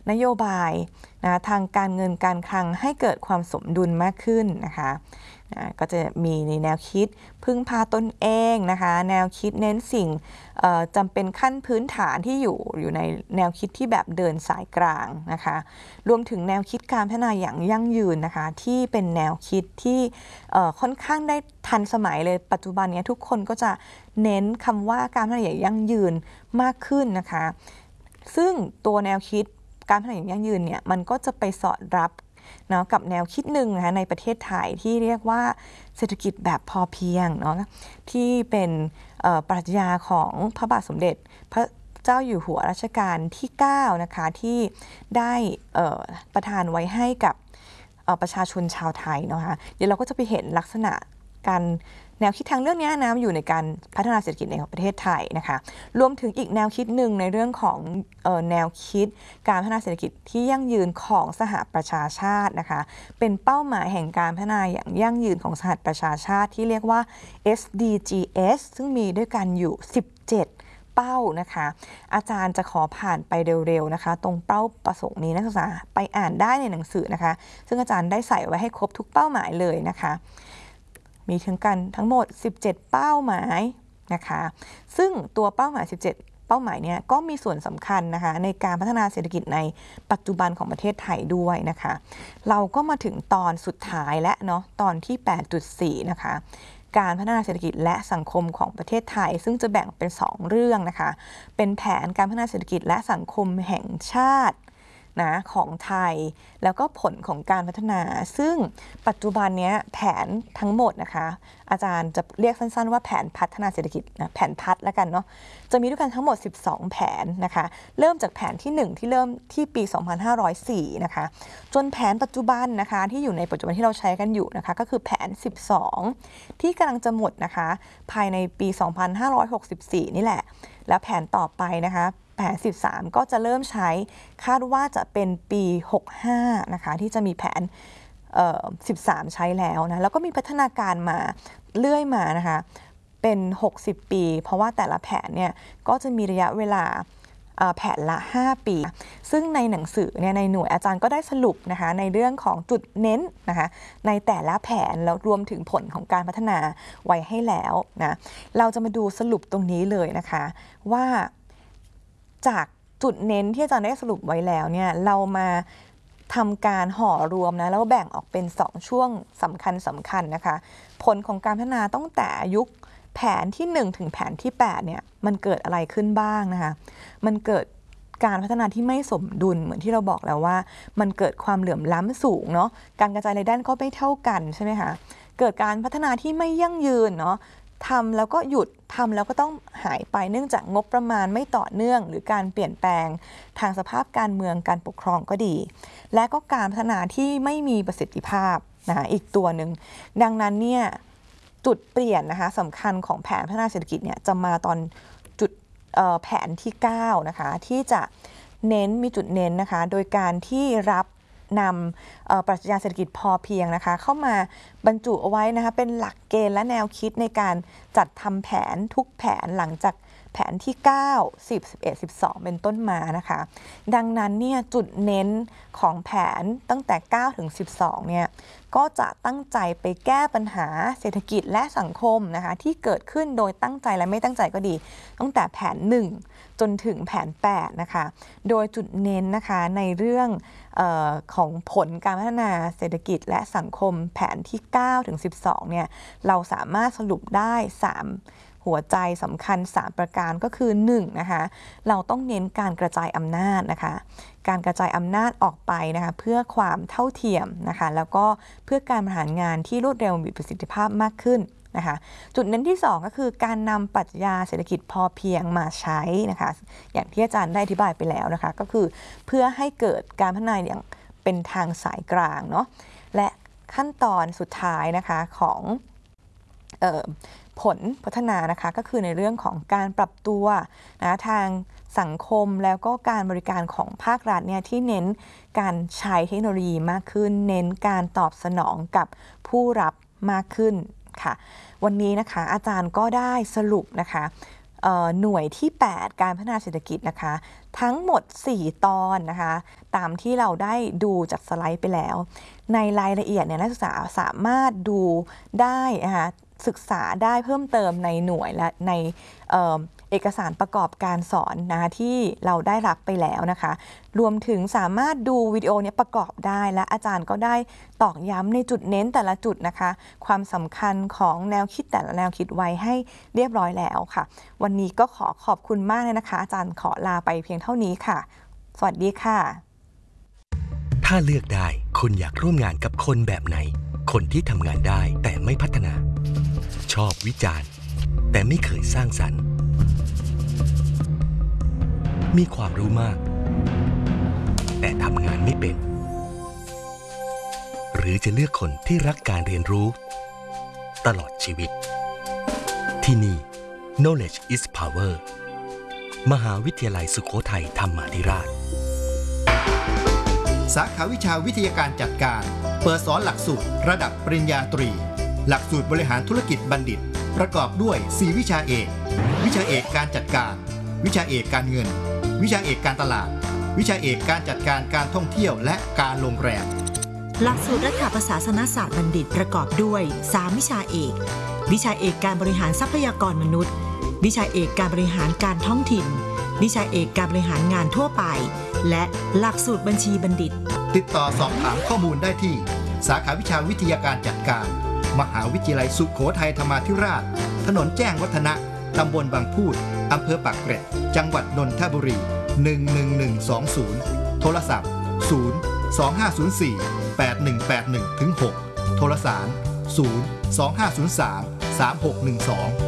นโยบายทางการเงินการคลังให้เกิดความสมดุลมากขึ้นนะคะก็จะมีในแนวคิดพึ่งพาตนเองนะคะแนวคิดเน้นสิ่งจำเป็นขั้นพื้นฐานที่อยู่ในแนวคิดที่แบบเดินสายกลางนะคะรวมถึงแนวคิดการพัฒนาอย่างยั่งยืนนะคะที่เป็นแนวคิดที่ค่อนข้างได้ทันสมัยเลยปัจจุบันนี้ทุกคนก็จะเน้นคำว่าการพัฒนาอย่างยั่งยืนมากขึ้นนะคะซึ่งตัวแนวคิดการพัฒนาอย่างยั่งยืนเนี่ยมันก็จะไปสอดรับเนาะกับแนวคิดหนึ่งนะคะในประเทศไทยที่เรียกว่าเศรษฐกิจแบบพอเพียงเนาะที่เป็นปรัชญาของพระบาทสมเด็จพระเจ้าอยู่หัวรัชกาลที่9นะคะที่ได้ประทานไว้ให้กับประชาชนชาวไทยเนาะคะเดี๋ยวเราก็จะไปเห็นลักษณะการแนวคิดทางเรื่องนี้นะอยู่ในการพัฒนาเศรษฐกิจในประเทศไทยนะคะรวมถึงอีกแนวคิดหนึ่งในเรื่องของแนวคิดการพัฒนาเศรษฐกิจที่ยั่งยืนของสหประชาชาตินะคะเป็นเป้าหมายแห่งการพัฒนาอย่างยั่งยืนของสหประชาชาติที่เรียกว่า SDGs ซึ่งมีด้วยกันอยู่17เป้านะคะอาจารย์จะขอผ่านไปเร็วๆนะคะตรงเป้าประสงค์นี้นักศึกษาไปอ่านได้ในหนังสือนะคะซึ่งอาจารย์ได้ใส่ไว้ให้ครบทุกเป้าหมายเลยนะคะมีทั้งหมด17เป้าหมายนะคะซึ่งตัวเป้าหมาย17เป้าหมายเนี่ยก็มีส่วนสำคัญนะคะในการพัฒนาเศรษฐกิจในปัจจุบันของประเทศไทยด้วยนะคะเราก็มาถึงตอนสุดท้ายและเนาะตอนที่ 8.4 นะคะการพัฒนาเศรษฐกิจและสังคมของประเทศไทยซึ่งจะแบ่งเป็น2เรื่องนะคะเป็นแผนการพัฒนาเศรษฐกิจและสังคมแห่งชาตินะของไทยแล้วก็ผลของการพัฒนาซึ่งปัจจุบันนี้แผนทั้งหมดนะคะอาจารย์จะเรียกสั้นๆว่าแผนพัฒนาเศรษฐกิจนะแผนพัฒแล้วกันเนาะจะมีด้วยกันทั้งหมด12แผนนะคะเริ่มจากแผนที่1ที่เริ่มที่ปี2504นะคะจนแผนปัจจุบันนะคะที่อยู่ในปัจจุบันที่เราใช้กันอยู่นะคะก็คือแผน12ที่กำลังจะหมดนะคะภายในปี2564นี่แหละแล้วแผนต่อไปนะคะแผน13ก็จะเริ่มใช้คาดว่าจะเป็นปี65นะคะที่จะมีแผน13ใช้แล้วนะแล้วก็มีพัฒนาการมาเรื่อยมานะคะเป็น60ปีเพราะว่าแต่ละแผนเนี่ยก็จะมีระยะเวลาแผนละ5ปีซึ่งในหนังสือเนี่ยในหน่วยอาจารย์ก็ได้สรุปนะคะในเรื่องของจุดเน้นนะคะในแต่ละแผนแล้วรวมถึงผลของการพัฒนาไว้ให้แล้วนะเราจะมาดูสรุปตรงนี้เลยนะคะว่าจากจุดเน้นที่อาจารย์ได้สรุปไว้แล้วเนี่ยเรามาทำการห่อรวมนะแล้วแบ่งออกเป็น2ช่วงสำคัญนะคะผลของการพัฒนาตั้งแต่ยุคแผนที่1ถึงแผนที่8เนี่ยมันเกิดอะไรขึ้นบ้างนะคะมันเกิดการพัฒนาที่ไม่สมดุลเหมือนที่เราบอกแล้วว่ามันเกิดความเหลื่อมล้ำสูงเนาะการกระจายรายได้ก็ไม่เท่ากันใช่ไหมคะเกิดการพัฒนาที่ไม่ยั่งยืนเนาะทำแล้วก็หยุดทำแล้วก็ต้องหายไปเนื่องจากงบประมาณไม่ต่อเนื่องหรือการเปลี่ยนแปลงทางสภาพการเมืองการปกครองก็ดีและก็การพัฒนาที่ไม่มีประสิทธิภาพนะอีกตัวหนึ่งดังนั้นเนี่ยจุดเปลี่ยนนะคะสำคัญของแผนพัฒนาเศรษฐกิจเนี่ยจะมาตอนจุดแผนที่9นะคะที่จะมีจุดเน้นนะคะโดยการที่รับนำปรัชญาเศรษฐกิจพอเพียงนะคะเข้ามาบรรจุเอาไว้นะคะเป็นหลักเกณฑ์และแนวคิดในการจัดทำแผนทุกแผนหลังจากแผนที่9 10 11 12เป็นต้นมานะคะดังนั้นเนี่ยจุดเน้นของแผนตั้งแต่9ถึง12เนี่ยก็จะตั้งใจไปแก้ปัญหาเศรษฐกิจและสังคมนะคะที่เกิดขึ้นโดยตั้งใจและไม่ตั้งใจก็ดีตั้งแต่แผน1จนถึงแผน8นะคะโดยจุดเน้นนะคะในเรื่องของผลการพัฒนาเศรษฐกิจและสังคมแผนที่9ถึง12เนี่ยเราสามารถสรุปได้3หัวใจสำคัญ3ประการก็คือ1นะคะเราต้องเน้นการกระจายอำนาจนะคะการกระจายอำนาจออกไปนะคะเพื่อความเท่าเทียมนะคะแล้วก็เพื่อการบริหารงานที่รวดเร็วมีประสิทธิภาพมากขึ้นนะคะจุดเน้นที่2ก็คือการนำปรัชญาเศรษฐกิจพอเพียงมาใช้นะคะอย่างที่อาจารย์ได้อธิบายไปแล้วนะคะก็คือเพื่อให้เกิดการพัฒนาอย่างเป็นทางสายกลางเนาะและขั้นตอนสุดท้ายนะคะของผลพัฒนานะคะก็คือในเรื่องของการปรับตัวนะทางสังคมแล้วก็การบริการของภาครัฐเนี่ยที่เน้นการใช้เทคโนโลยีมากขึ้นเน้นการตอบสนองกับผู้รับมากขึ้นค่ะวันนี้นะคะอาจารย์ก็ได้สรุปนะคะหน่วยที่ 8 การพัฒนาเศรษฐกิจนะคะทั้งหมด 4 ตอนนะคะตามที่เราได้ดูจากสไลด์ไปแล้วในรายละเอียดเนี่ยนักศึกษาสามารถดูได้นะคะศึกษาได้เพิ่มเติมในหน่วยและในเอกสารประกอบการสอนนะคะที่เราได้รับไปแล้วนะคะรวมถึงสามารถดูวิดีโอนี้ประกอบได้และอาจารย์ก็ได้ตอกย้ำในจุดเน้นแต่ละจุดนะคะความสำคัญของแนวคิดแต่ละแนวคิดไว้ให้เรียบร้อยแล้วค่ะวันนี้ก็ขอบคุณมากเลยนะคะอาจารย์ขอลาไปเพียงเท่านี้ค่ะสวัสดีค่ะถ้าเลือกได้คุณอยากร่วมงานกับคนแบบไหนคนที่ทำงานได้แต่ไม่พัฒนาชอบวิจารณ์แต่ไม่เคยสร้างสรรค์มีความรู้มากแต่ทำงานไม่เป็นหรือจะเลือกคนที่รักการเรียนรู้ตลอดชีวิตที่นี่ Knowledge is Power มหาวิทยาลัยสุโขทัยธรรมาธิราชสาขาวิชาวิทยาการจัดการเปิดสอนหลักสูตรระดับปริญญาตรีหลักสูตรบริหารธุรกิจบัณฑิตประกอบด้วย 4 วิชาเอกวิชาเอกการจัดการวิชาเอกการเงินวิชาเอกการตลาดวิชาเอกการจัดการการท่องเที่ยวและการโรงแรมหลักสูตรรัฐประศาสนศาสตร์บัณฑิตประกอบด้วย 3 วิชาเอกวิชาเอกการบริหารทรัพยากรมนุษย์วิชาเอกการบริหารการท้องถิ่นวิชาเอกการบริหารงานทั่วไปและหลักสูตรบัญชีบัณฑิตติดต่อสอบถามข้อมูลได้ที่สาขาวิชาวิทยาการจัดการมหาวิทยาลัยสุโขทัยธรรมาธิราชถนนแจ้งวัฒนะตำบลบางพูดอำเภอปากเกร็ดจังหวัดนนทบุรี11120โทรศัพท์025048181-6โทรสาร025033612